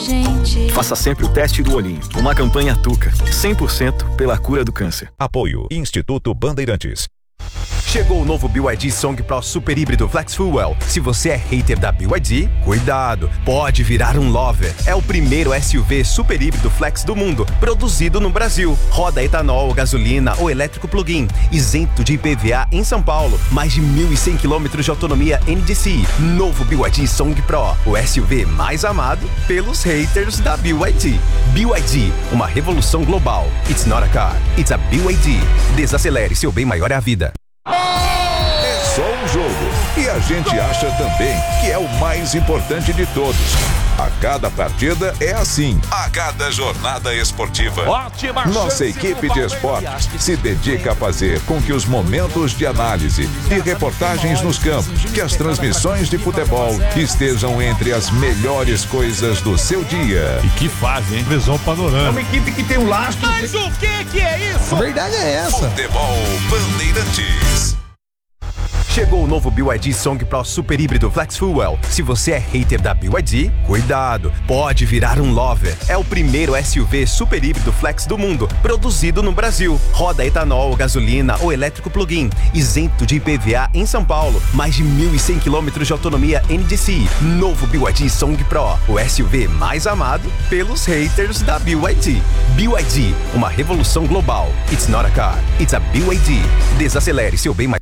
gente. Faça sempre o teste do olhinho. Uma campanha Tuca, 100% pela cura do câncer. Apoio Instituto Bandeirantes. Chegou o novo BYD Song Pro Super Híbrido Flex Fuel. Se você é hater da BYD, cuidado, pode virar um lover. É o primeiro SUV super híbrido flex do mundo, produzido no Brasil. Roda etanol, gasolina ou elétrico plug-in, isento de IPVA em São Paulo. Mais de 1.100 km de autonomia NDCi. Novo BYD Song Pro, o SUV mais amado pelos haters da BYD. BYD, uma revolução global. It's not a car, it's a BYD. Desacelere, seu bem maior é a vida. É só um jogo. E a gente acha também que é o mais importante de todos. A cada partida é assim. A cada jornada esportiva. Ótima Nossa equipe de esportes se dedica a fazer com que os momentos de análise e reportagens nos campos, que as transmissões de futebol estejam entre as melhores coisas do seu dia. E que fase, hein? Visão panorâmica. É uma equipe que tem um lastro. Mas o que é isso? A verdade é essa. Futebol Bandeirantes. Chegou o novo BYD Song Pro Super Híbrido Flex Fuel. Se você é hater da BYD, cuidado, pode virar um lover. É o primeiro SUV super híbrido flex do mundo, produzido no Brasil. Roda etanol, gasolina ou elétrico plug-in, isento de IPVA em São Paulo. Mais de 1.100 km de autonomia NDCi. Novo BYD Song Pro, o SUV mais amado pelos haters da BYD. BYD, uma revolução global. It's not a car, it's a BYD. Desacelere, seu bem mais...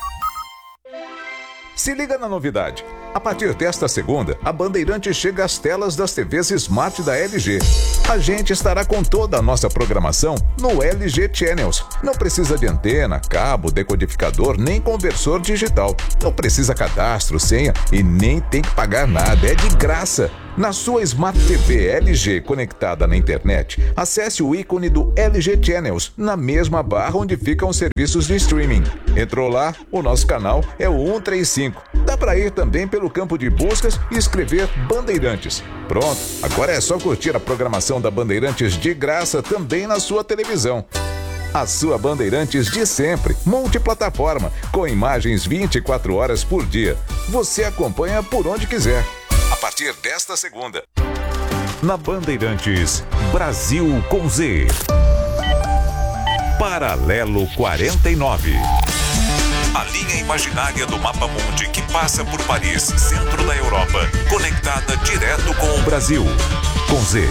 Se liga na novidade. A partir desta segunda, a Bandeirantes chega às telas das TVs Smart da LG. A gente estará com toda a nossa programação no LG Channels. Não precisa de antena, cabo, decodificador, nem conversor digital. Não precisa cadastro, senha e nem tem que pagar nada. É de graça. Na sua Smart TV LG conectada na internet, acesse o ícone do LG Channels na mesma barra onde ficam os serviços de streaming. Entrou lá, o nosso canal é o 135. Dá para ir também pelo campo de buscas e escrever Bandeirantes. Pronto, agora é só curtir a programação da Bandeirantes de graça também na sua televisão. A sua Bandeirantes de sempre, multiplataforma, com imagens 24 horas por dia. Você acompanha por onde quiser. A partir desta segunda. Na Bandeirantes, Brasil com Z. Paralelo 49. A linha imaginária do mapa mundi que passa por Paris, centro da Europa, conectada direto com o Brasil. Com Z.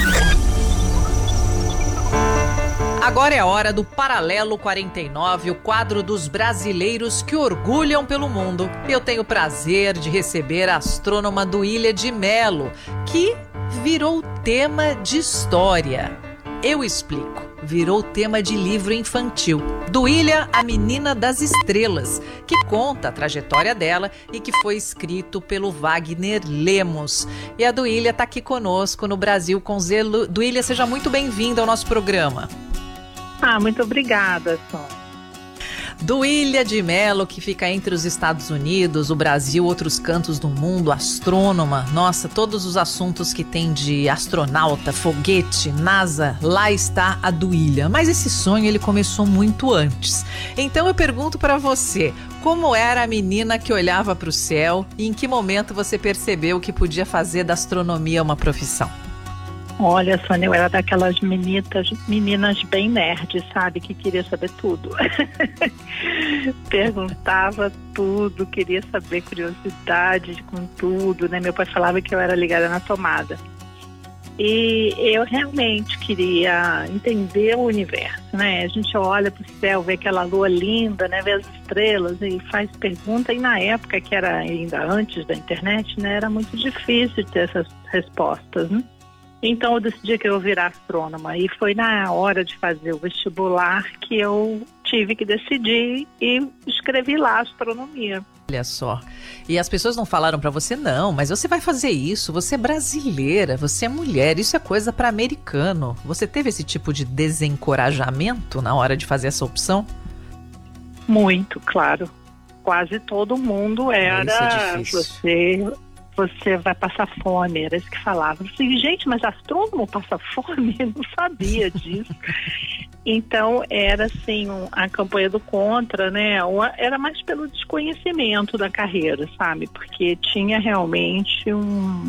Agora é a hora do Paralelo 49, o quadro dos brasileiros que orgulham pelo mundo. Eu tenho o prazer de receber a astrônoma Duília de Mello, que virou tema de história. Eu explico. Virou tema de livro infantil. Duília, a Menina das Estrelas, que conta a trajetória dela e que foi escrito pelo Wagner Lemos. E a Duília está aqui conosco no Brasil com Z. Duília, seja muito bem-vinda ao nosso programa. Muito obrigada, Sônia. Duília de Mello, que fica entre os Estados Unidos, o Brasil, outros cantos do mundo, astrônoma. Nossa, todos os assuntos que tem de astronauta, foguete, NASA, lá está a Duília. Mas esse sonho, ele começou muito antes. Então eu pergunto para você, como era a menina que olhava para o céu e em que momento você percebeu que podia fazer da astronomia uma profissão? Olha, Sônia, eu era daquelas meninas bem nerds, sabe? Que queria saber tudo. Perguntava tudo, queria saber, curiosidade com tudo, né? Meu pai falava que eu era ligada na tomada. E eu realmente queria entender o universo, né? A gente olha para o céu, vê aquela lua linda, né? Vê as estrelas e faz pergunta. E na época, que era ainda antes da internet, né? Era muito difícil ter essas respostas, né? Então eu decidi que eu ia virar astrônoma e foi na hora de fazer o vestibular que eu tive que decidir e escrevi lá astronomia. Olha só, e as pessoas não falaram pra você, não, mas você vai fazer isso, você é brasileira, você é mulher, isso é coisa pra americano. Você teve esse tipo de desencorajamento na hora de fazer essa opção? Muito, claro. Quase todo mundo era, você vai passar fome, era isso que falava. Eu falei, gente, mas astrônomo passa fome? Eu não sabia disso. Então, era assim, a campanha do contra, né? Era mais pelo desconhecimento da carreira, sabe? Porque tinha realmente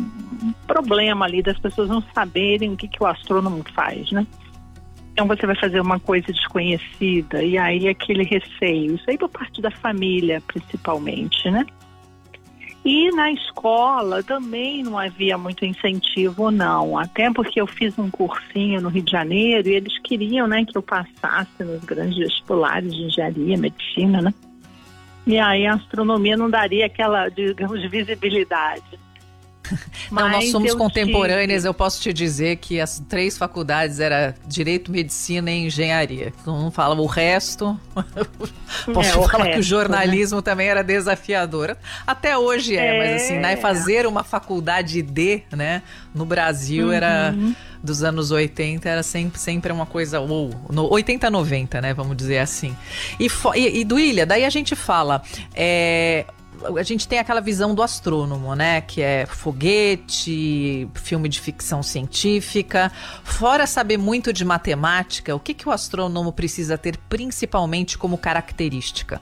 problema ali das pessoas não saberem o que o astrônomo faz, né? Então você vai fazer uma coisa desconhecida e aí aquele receio, isso aí por parte da família principalmente, né? E na escola também não havia muito incentivo, não. Até porque eu fiz um cursinho no Rio de Janeiro e eles queriam, né, que eu passasse nos grandes vestibulares de engenharia, medicina, né? E aí a astronomia não daria aquela, digamos, visibilidade. Não, nós somos contemporâneas, eu posso te dizer que as 3 faculdades era Direito, Medicina e Engenharia. Não fala o resto. Posso te falar que o jornalismo, né, também era desafiador. Até hoje mas assim, né, fazer uma faculdade né, no Brasil era, dos anos 80, era sempre uma coisa, no 80, 90, né, vamos dizer assim. E Duília, daí a gente fala... A gente tem aquela visão do astrônomo, né? Que é foguete, filme de ficção científica. Fora saber muito de matemática, o que o astrônomo precisa ter principalmente como característica?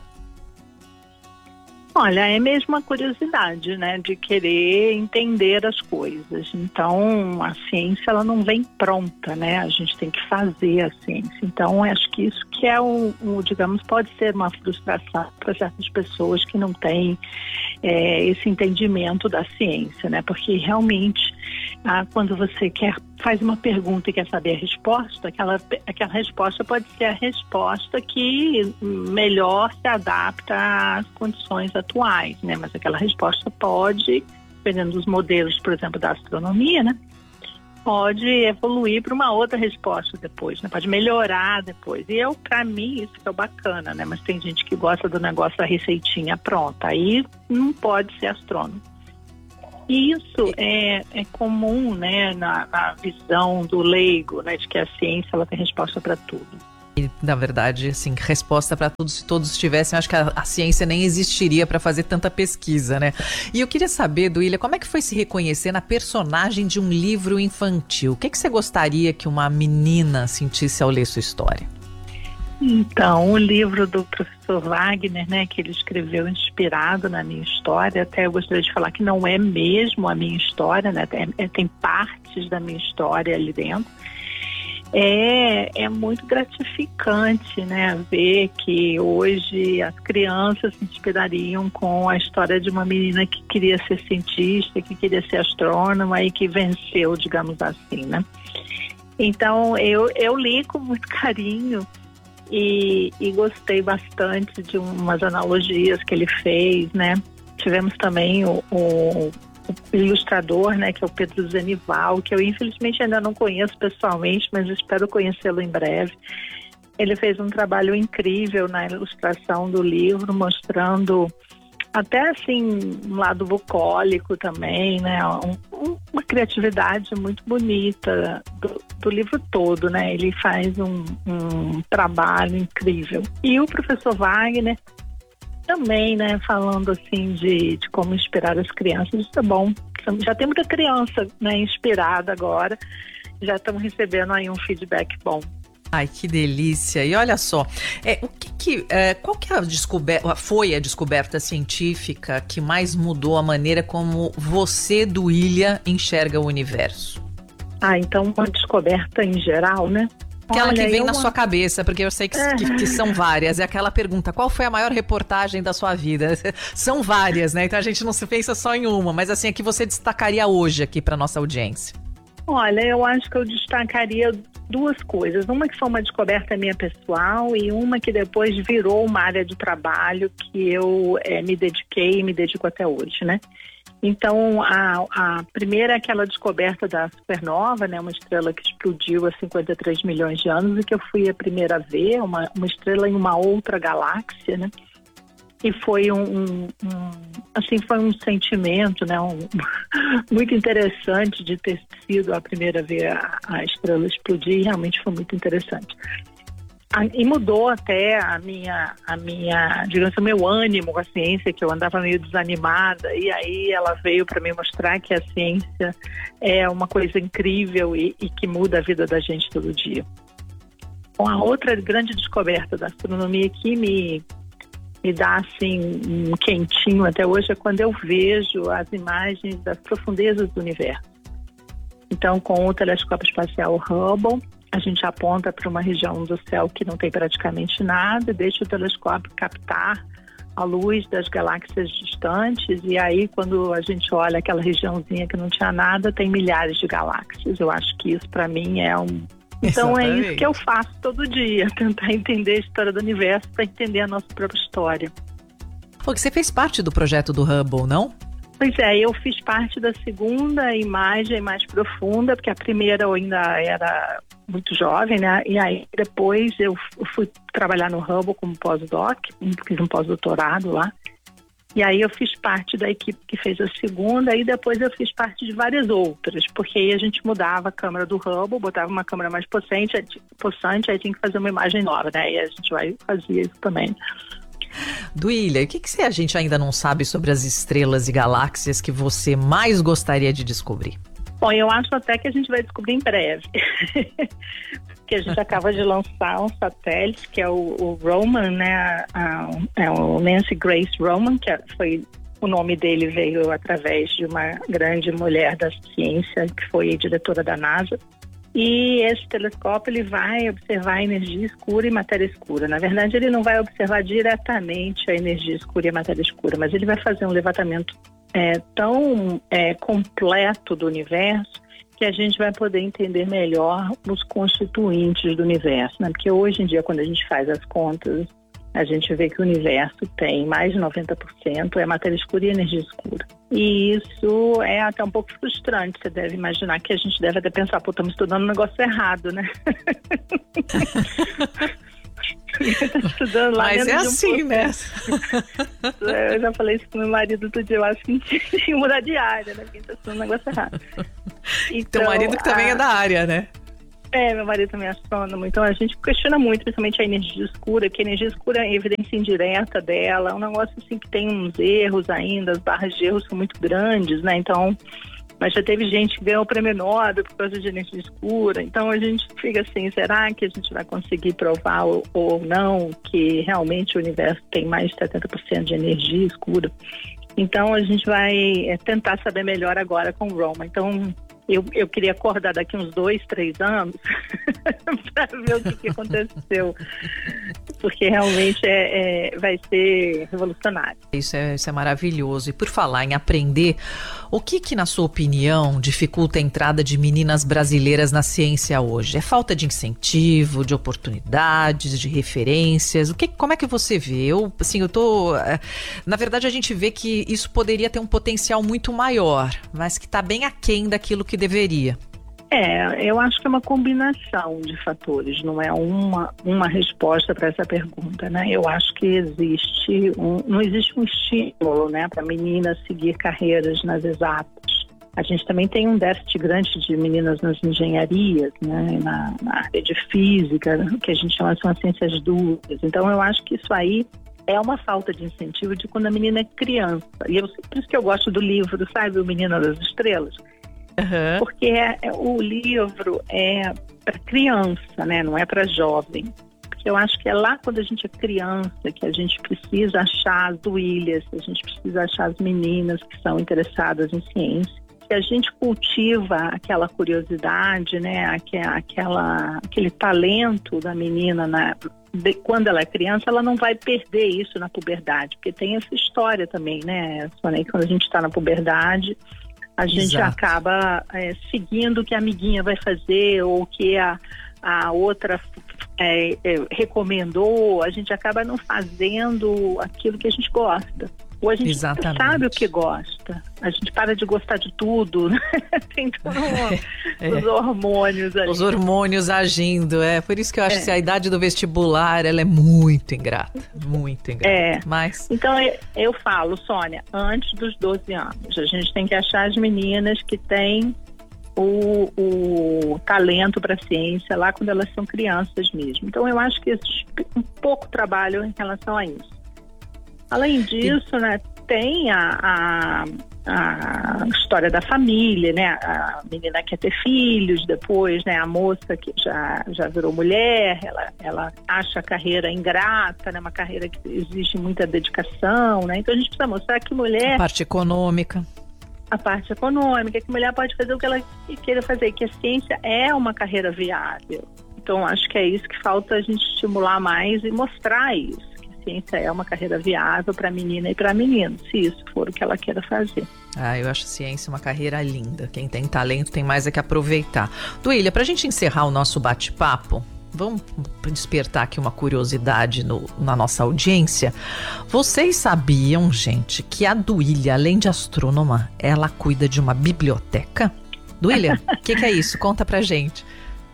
Olha, é mesmo a curiosidade, né, de querer entender as coisas. Então, a ciência, ela não vem pronta, né, a gente tem que fazer a ciência. Então, acho que isso que é digamos, pode ser uma frustração para certas pessoas que não têm esse entendimento da ciência, né, porque realmente, quando você faz uma pergunta e quer saber a resposta, aquela resposta pode ser a resposta que melhor se adapta às condições atuais, né? Mas aquela resposta pode, dependendo dos modelos, por exemplo, da astronomia, né? Pode evoluir para uma outra resposta depois, né? Pode melhorar depois. E para mim, isso é bacana, né? Mas tem gente que gosta do negócio da receitinha pronta. Aí não pode ser astrônomo. E isso é comum, né, na visão do leigo, né, de que a ciência ela tem resposta para tudo. E, na verdade, assim, resposta para tudo, se todos tivessem, acho que a ciência nem existiria para fazer tanta pesquisa, né? E eu queria saber, Duília, como é que foi se reconhecer na personagem de um livro infantil? O que você gostaria que uma menina sentisse ao ler sua história? Então, o livro do professor Wagner, né, que ele escreveu inspirado na minha história, até eu gostaria de falar que não é mesmo a minha história, né, tem partes da minha história ali dentro. É muito gratificante, né, ver que hoje as crianças se inspirariam com a história de uma menina que queria ser cientista, que queria ser astrônoma e que venceu, digamos assim, né. Então, eu li com muito carinho e gostei bastante de umas analogias que ele fez, né. Tivemos também o ilustrador, né, que é o Pedro Zenival, que eu infelizmente ainda não conheço pessoalmente, mas espero conhecê-lo em breve. Ele fez um trabalho incrível na ilustração do livro, mostrando até assim um lado bucólico também, né, uma criatividade muito bonita do livro todo, né. Ele faz um trabalho incrível. E o professor Wagner também, né, falando assim de como inspirar as crianças. Isso é bom, já tem muita criança, né, inspirada agora, já estamos recebendo aí um feedback bom. Ai, que delícia! E olha só, qual que foi a descoberta científica que mais mudou a maneira como você, Duília, enxerga o universo? Então uma descoberta em geral, né? Aquela que vem na sua cabeça, porque eu sei que são várias. É aquela pergunta, qual foi a maior reportagem da sua vida? São várias, né? Então a gente não se pensa só em uma, mas assim, a que você destacaria hoje aqui para nossa audiência? Olha, eu acho que eu destacaria 2 coisas. Uma que foi uma descoberta minha pessoal e uma que depois virou uma área de trabalho que eu me dediquei e me dedico até hoje, né? Então, a primeira é aquela descoberta da supernova, né, uma estrela que explodiu há 53 milhões de anos e que eu fui a primeira a ver, uma estrela em uma outra galáxia, né? E foi foi um sentimento, né, muito interessante de ter sido a primeira a ver a estrela explodir, e realmente foi muito interessante. E mudou até a minha, digamos, o meu ânimo com a ciência, que eu andava meio desanimada, e aí ela veio para me mostrar que a ciência é uma coisa incrível e que muda a vida da gente todo dia. Bom, a outra grande descoberta da astronomia que me dá assim um quentinho até hoje é quando eu vejo as imagens das profundezas do universo. Então, com o telescópio espacial Hubble, a gente aponta para uma região do céu que não tem praticamente nada, deixa o telescópio captar a luz das galáxias distantes, e aí quando a gente olha aquela regiãozinha que não tinha nada, tem milhares de galáxias. Eu acho que isso para mim é Então é isso que eu faço todo dia, tentar entender a história do universo para entender a nossa própria história. Porque você fez parte do projeto do Hubble, não? Pois é, eu fiz parte da segunda imagem mais profunda, porque a primeira eu ainda era muito jovem, né? E aí depois eu fui trabalhar no Hubble como pós-doc, fiz um pós-doutorado lá. E aí eu fiz parte da equipe que fez a segunda, e depois eu fiz parte de várias outras, porque aí a gente mudava a câmera do Hubble, botava uma câmera mais possante, aí tinha que fazer uma imagem nova, né? E a gente fazia isso também. Duília, o que a gente ainda não sabe sobre as estrelas e galáxias que você mais gostaria de descobrir? Bom, eu acho até que a gente vai descobrir em breve. Porque a gente acaba de lançar um satélite, que é o Roman, né? É o Nancy Grace Roman, foi o nome dele veio através de uma grande mulher da ciência, que foi diretora da NASA. E esse telescópio ele vai observar a energia escura e matéria escura. Na verdade, ele não vai observar diretamente a energia escura e a matéria escura, mas ele vai fazer um levantamento tão completo do universo que a gente vai poder entender melhor os constituintes do universo, né? Porque hoje em dia, quando a gente faz as contas, a gente vê que o universo tem mais de 90% é matéria escura e energia escura. E isso é até um pouco frustrante. Você deve imaginar que a gente deve até pensar, estamos estudando um negócio errado, né? Estudando lá. Mas é assim, né? Eu já falei isso com meu marido outro dia, eu acho que tinha que mudar de área, né? Porque a gente está estudando um negócio errado. Então, o marido que também é da área, né? Meu marido também é astrônomo, então a gente questiona muito, principalmente a energia escura, que a energia escura é evidência indireta dela, é um negócio assim que tem uns erros ainda, as barras de erros são muito grandes, né? Então, mas já teve gente que ganhou o prêmio Nobel por causa de energia escura, então a gente fica assim, será que a gente vai conseguir provar ou não que realmente o universo tem mais de 70% de energia escura? Então a gente vai tentar saber melhor agora com o Roma. Então, eu queria acordar daqui uns 2, 3 anos para ver o que aconteceu, porque realmente vai ser revolucionário. Isso é maravilhoso. E por falar em aprender, o que na sua opinião dificulta a entrada de meninas brasileiras na ciência hoje? É falta de incentivo, de oportunidades, de referências? Como é que você vê? Na verdade, a gente vê que isso poderia ter um potencial muito maior, mas que está bem aquém daquilo que deveria. Eu acho que é uma combinação de fatores, não é uma resposta para essa pergunta, né? Eu acho que não existe um estímulo, né, para meninas seguir carreiras nas exatas. A gente também tem um déficit grande de meninas nas engenharias, né, na área de física, que a gente chama de ciências duras. Então eu acho que isso aí é uma falta de incentivo de quando a menina é criança. E por isso que eu gosto do livro, sabe, O Menino das Estrelas? Uhum. Porque o livro é para criança, né? Não é para jovem. Porque eu acho que é lá quando a gente é criança que a gente precisa achar as duílias, a gente precisa achar as meninas que são interessadas em ciência. Se a gente cultiva aquela curiosidade, né? Aquele talento da menina quando ela é criança, ela não vai perder isso na puberdade, porque tem essa história também, né, Sônia? Quando a gente está na puberdade, a gente acaba seguindo o que a amiguinha vai fazer ou o que a outra recomendou, a gente acaba não fazendo aquilo que a gente gosta. Ou a gente sabe o que gosta. A gente para de gostar de tudo. Tem todos os hormônios ali. Os hormônios agindo. Por isso que eu acho que a idade do vestibular ela é muito ingrata. Muito ingrata. Mas... Então eu falo, Sônia, antes dos 12 anos, a gente tem que achar as meninas que têm o talento para a ciência lá quando elas são crianças mesmo. Então eu acho que existe um pouco trabalho em relação a isso. Além disso, né, tem a história da família, né? A menina quer ter filhos, depois, né, a moça que já virou mulher, ela acha a carreira ingrata, né, uma carreira que exige muita dedicação, né? Então a gente precisa mostrar que mulher... A parte econômica. a parte econômica, que a mulher pode fazer o que ela queira fazer, que a ciência é uma carreira viável. Então, acho que é isso que falta a gente estimular mais e mostrar isso, que a ciência é uma carreira viável para a menina e para menino, se isso for o que ela queira fazer. Eu acho a ciência uma carreira linda. Quem tem talento tem mais é que aproveitar. Duília, para a gente encerrar o nosso bate-papo, vamos despertar aqui uma curiosidade na nossa audiência. Vocês sabiam, gente, que a Duília, além de astrônoma, ela cuida de uma biblioteca? Duília, o que é isso? Conta pra gente.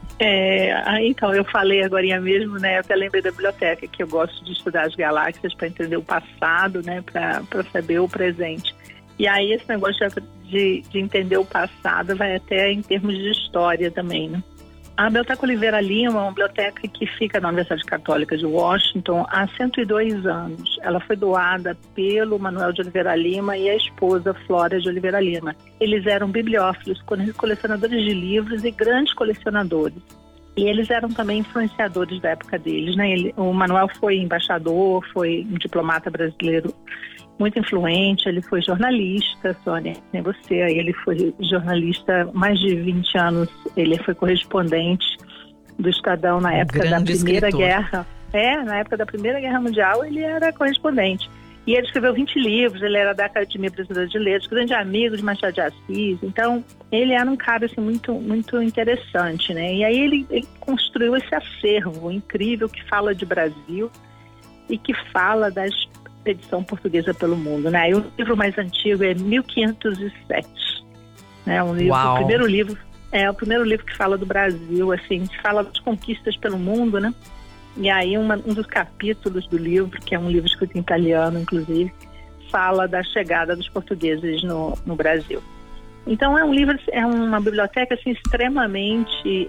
Então, eu falei agora mesmo, né? Eu até lembrei da biblioteca, que eu gosto de estudar as galáxias para entender o passado, né? Para saber o presente. E aí esse negócio de entender o passado vai até em termos de história também, né? A Biblioteca Oliveira Lima é uma biblioteca que fica na Universidade Católica de Washington há 102 anos. Ela foi doada pelo Manuel de Oliveira Lima e a esposa Flora de Oliveira Lima. Eles eram bibliófilos, colecionadores de livros e grandes colecionadores. E eles eram também influenciadores da época deles, né? O Manuel foi embaixador, foi um diplomata brasileiro muito influente, ele foi jornalista, Sônia, nem você, ele foi jornalista mais de 20 anos, ele foi correspondente do Estadão na época da Primeira Guerra. Na época da Primeira Guerra Mundial ele era correspondente. E ele escreveu 20 livros, ele era da Academia Brasileira de Letras, grande amigo de Machado de Assis, então ele era um cara assim, muito, muito interessante, né? E aí ele construiu esse acervo incrível que fala de Brasil e que fala da expedição portuguesa pelo mundo, né? E o livro mais antigo é 1507, né? O primeiro livro que fala do Brasil, assim, fala das conquistas pelo mundo, né? E aí um dos capítulos do livro, que é um livro escrito em italiano, inclusive, fala da chegada dos portugueses no Brasil. Então é um livro, é uma biblioteca assim, extremamente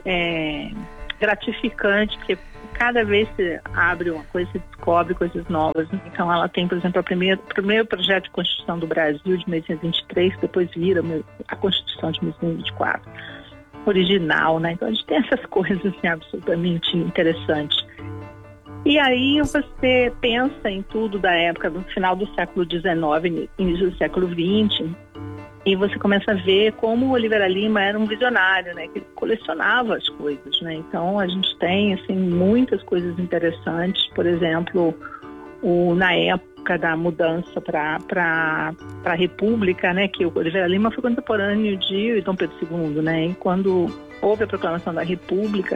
gratificante, porque cada vez que abre uma coisa, você descobre coisas novas. Então ela tem, por exemplo, o primeiro projeto de Constituição do Brasil de 1823, que depois vira a Constituição de 1824, original, né? Então a gente tem essas coisas assim, absolutamente interessantes. E aí você pensa em tudo da época, do final do século XIX, início do século XX, e você começa a ver como o Oliveira Lima era um visionário, né? Que ele colecionava as coisas, né? Então a gente tem assim, muitas coisas interessantes, por exemplo, na época da mudança para a República, né? Que o Oliveira Lima foi contemporâneo de Dom Pedro II, né? E quando houve a proclamação da República,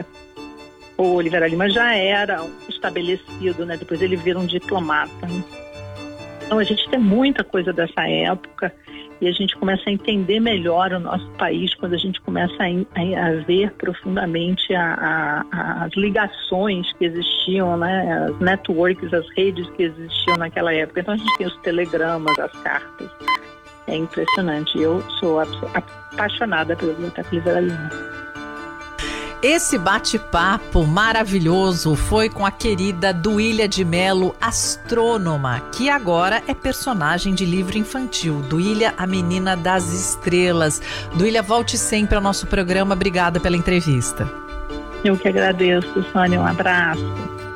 o Oliveira Lima já era estabelecido, né? Depois ele vira um diplomata, né? Então a gente tem muita coisa dessa época e a gente começa a entender melhor o nosso país quando a gente começa a ver profundamente as ligações que existiam, né? As networks, as redes que existiam naquela época. Então a gente tem os telegramas, as cartas. É impressionante. Eu sou apaixonada pela Biblioteca Oliveira Lima. Esse bate-papo maravilhoso foi com a querida Duília de Mello, astrônoma, que agora é personagem de livro infantil, Duília, a Menina das Estrelas. Duília, volte sempre ao nosso programa. Obrigada pela entrevista. Eu que agradeço, Sônia. Um abraço.